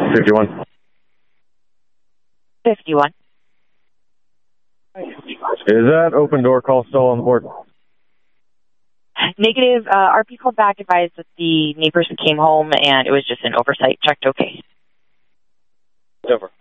51. 51. Is that open door call still on the board? Negative. RP called back, advised that the neighbors came home and it was just an oversight. Checked okay. Over.